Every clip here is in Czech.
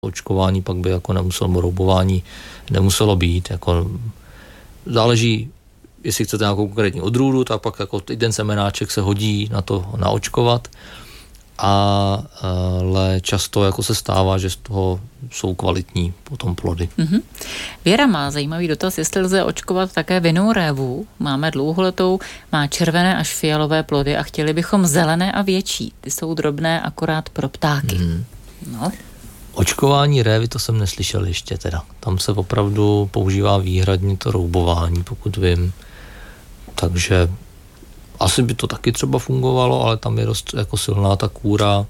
očkování pak by jako nemuselo, roubování nemuselo být. Jako záleží, jestli chcete nějakou konkrétní odrůdu, tak pak jako ten semenáček se hodí na to naočkovat, ale často jako se stává, že z toho jsou kvalitní potom plody. Mm-hmm. Věra má zajímavý dotaz, jestli lze očkovat také vinnou révu. Máme dlouholetou, má červené až fialové plody a chtěli bychom zelené a větší. Ty jsou drobné akorát pro ptáky. Mm. No. Očkování révy, to jsem neslyšel ještě teda. Tam se opravdu používá výhradně to roubování, pokud vím. Takže asi by to taky třeba fungovalo, ale tam je dost jako silná ta kůra,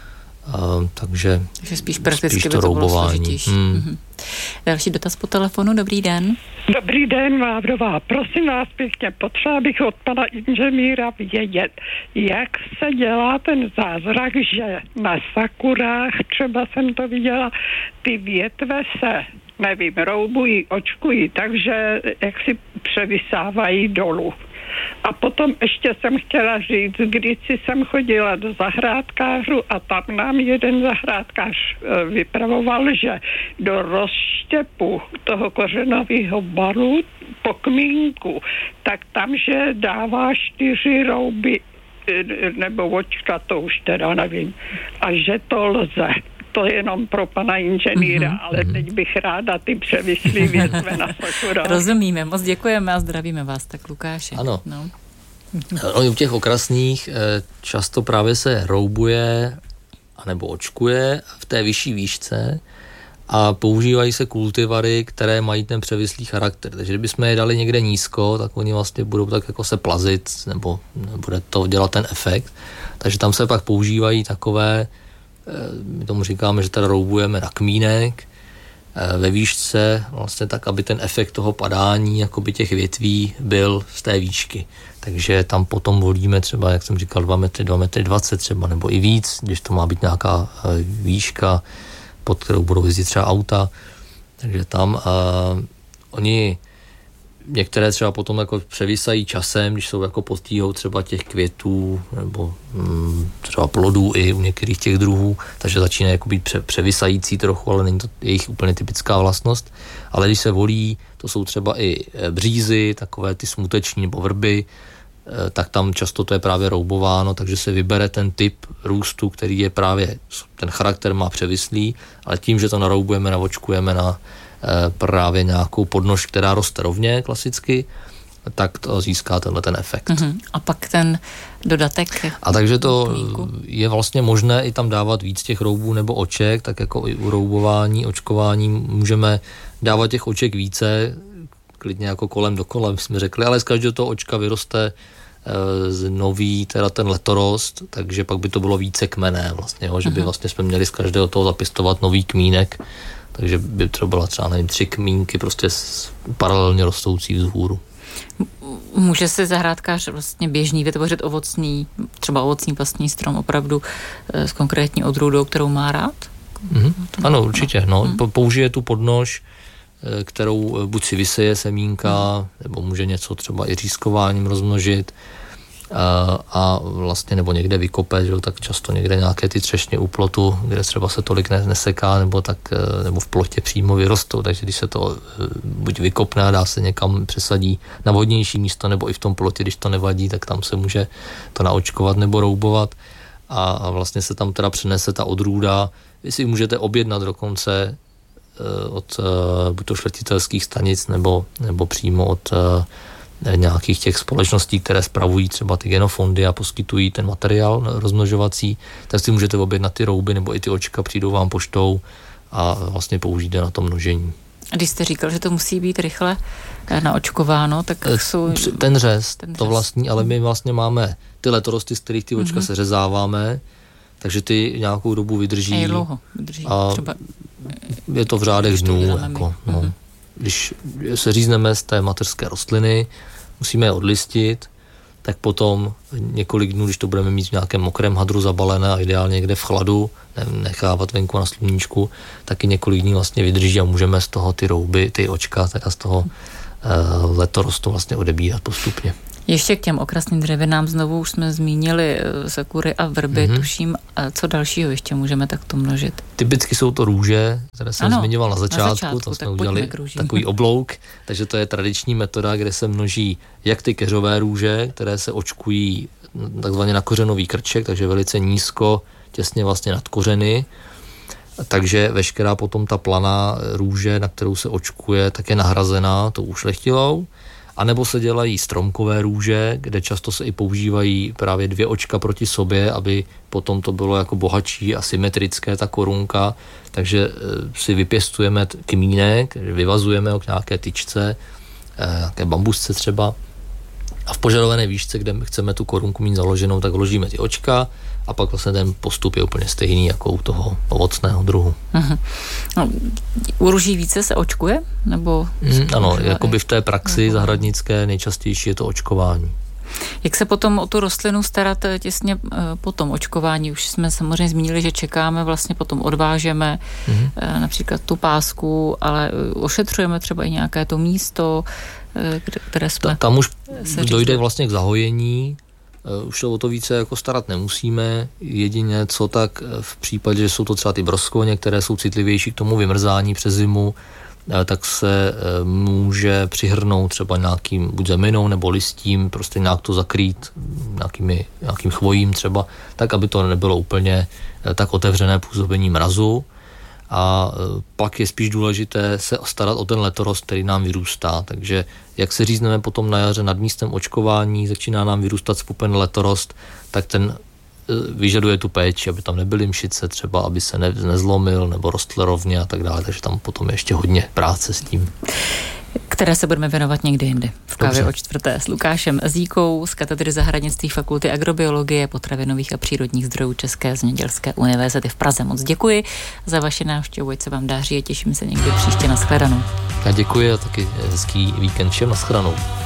takže spíš prakticky spíš to roubování. Další dotaz po telefonu, dobrý den. Dobrý den, Vávrová. Prosím vás pěkně, potřeba bych od pana inženýra vědět, jak se dělá ten zázrak, že na sakurách, třeba jsem to viděla, ty větve se, nevím, roubují, očkují, takže jak si převysávají dolů. A potom ještě jsem chtěla říct, kdysi jsem chodila do zahrádkářů a tam nám jeden zahrádkář vypravoval, že do rozštěpu toho kořenového baru po kmínku, tak tam, že dává 4 rouby nebo očka, to už teda nevím, a že to lze. To je jenom pro pana inženýra, ale teď bych ráda ty převislý větve na sakurách. Rozumíme, moc děkujeme a zdravíme vás, tak Lukáši. Ano. No. U těch okrasných často právě se roubuje anebo očkuje v té vyšší výšce a používají se kultivary, které mají ten převislý charakter. Takže kdybychom je dali někde nízko, tak oni vlastně budou tak jako se plazit, nebo bude to dělat ten efekt. Takže tam se pak používají takové, my tomu říkáme, že teda roubujeme na kmínek ve výšce, vlastně tak, aby ten efekt toho padání jakoby těch větví byl z té výšky. Takže tam potom volíme třeba, jak jsem říkal, 2 metry, 2,20 metry třeba, nebo i víc, když to má být nějaká výška, pod kterou budou jezdit třeba auta. Takže tam oni některé třeba potom jako převisají časem, když jsou jako pod tíhou třeba těch květů nebo třeba plodů i u některých těch druhů, takže začínají jako být převisající trochu, ale není to jejich úplně typická vlastnost. Ale když se volí, to jsou třeba i břízy, takové ty smuteční nebo vrby, tak tam často to je právě roubováno, takže se vybere ten typ růstu, který je právě, ten charakter má převislý, ale tím, že to naroubujeme, navočkujeme na právě nějakou podnož, která roste rovně klasicky, tak to získá tenhle ten efekt. A pak ten dodatek. A takže to je vlastně možné i tam dávat víc těch roubů nebo oček, tak jako i u roubování, očkování můžeme dávat těch oček více, klidně jako kolem dokola, jsme řekli, ale z každého toho očka vyroste nový, teda ten letorost, takže pak by to bylo více kmené vlastně, že by vlastně jsme měli z každého toho zapěstovat nový kmínek, takže by to byla třeba, nevím, 3 kmínky prostě paralelně rostoucí vzhůru. Může si zahrádkář vlastně běžný vytvořit třeba ovocný pastní strom opravdu s konkrétní odrůdou, kterou má rád? Ano, určitě. Použije tu podnož, kterou buď si vyseje semínka, nebo může něco třeba i řízkováním rozmnožit a vlastně nebo někde vykope, že, tak často někde nějaké ty třešně u plotu, kde třeba se tolik neseká, nebo v plotě přímo vyrostou, takže když se to buď vykopne a dá se někam přesadí na vhodnější místo, nebo i v tom plotě, když to nevadí, tak tam se může to naočkovat nebo roubovat a vlastně se tam teda přenese ta odrůda. Vy si můžete objednat dokonce od buď to šlechtitelských stanic nebo přímo od nějakých těch společností, které spravují třeba ty genofondy a poskytují ten materiál rozmnožovací, tak si můžete objednat ty rouby nebo i ty očka, přijdou vám poštou a vlastně použijte na to množení. A když jste říkal, že to musí být rychle naočkováno, tak jsou... Ten řez, to vlastní, ale my vlastně máme ty letorosty, z kterých ty očka seřezáváme, takže ty nějakou dobu vydrží. Je dlouho vydrží. A třeba je to v řádech dnů. Když se řízneme z té mateřské rostliny, musíme je odlistit, tak potom několik dnů, když to budeme mít v nějakém mokrém hadru zabalené a ideálně někde v chladu, nechávat venku na sluníčku, taky několik dní vlastně vydrží a můžeme z toho ty rouby, ty očka, teda z toho letorostu vlastně odebírat postupně. Ještě k těm okrasným dřevinám znovu už jsme zmínili sakury a vrby, tuším, a co dalšího ještě můžeme takto množit? Typicky jsou to růže, které jsem zmiňoval na začátku, to jsme udělali takový oblouk, takže to je tradiční metoda, kde se množí jak ty keřové růže, které se očkují takzvaně na kořenový krček, takže velice nízko, těsně vlastně nad kořeny, takže veškerá potom ta planá růže, na kterou se očkuje, tak je nahrazená tou ušlechtilou. A nebo se dělají stromkové růže, kde často se i používají právě 2 očka proti sobě, aby potom to bylo jako bohatší a symetrické ta korunka. Takže si vypěstujeme kmínek, vyvazujeme ho k nějaké tyčce, nějaké bambusce třeba. A v požadované výšce, kde chceme tu korunku mít založenou, tak vložíme ty očka a pak vlastně ten postup je úplně stejný jako u toho ovocného druhu. No, u růží více se očkuje? Nebo ano, jakoby v té praxi zahradnické nejčastější je to očkování. Jak se potom o tu rostlinu starat těsně po tom očkování? Už jsme samozřejmě zmínili, že čekáme, vlastně potom odvážeme například tu pásku, ale ošetřujeme třeba i nějaké to místo, které jsme... Tam už dojde vlastně k zahojení, už se o to více jako starat nemusíme, jedině co tak v případě, že jsou to třeba ty broskoně, které jsou citlivější k tomu vymrzání přes zimu, tak se může přihrnout třeba nějakým buď zeminou nebo listím, prostě nějak to zakrýt nějakým chvojím třeba, tak aby to nebylo úplně tak otevřené působení mrazu. A pak je spíš důležité se starat o ten letorost, který nám vyrůstá. Takže jak se řízneme potom na jaře nad místem očkování, začíná nám vyrůstat spupen letorost, tak ten vyžaduje tu péči, aby tam nebyly mšice třeba, aby se nezlomil nebo rostl rovně a tak dále. Takže tam potom je ještě hodně práce s tím. Které se budeme věnovat někdy jindy. V kávě o 4. s Lukášem Zíkou z katedry zahradnictví Fakulty agrobiologie, potravinových a přírodních zdrojů České zemědělské univerzity v Praze. Moc děkuji za vaši návštěvu, ať se vám dáří a těším se někdy příště. Nashledanou. Já děkuji a taky hezký víkend všem. Nashledanou.